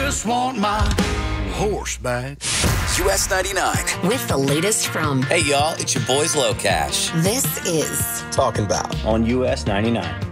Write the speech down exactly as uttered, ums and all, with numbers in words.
just want my horse back. U S ninety-nine. With the latest from... Hey, y'all, it's your boys Low Cash. This is... Talking About on U S ninety-nine.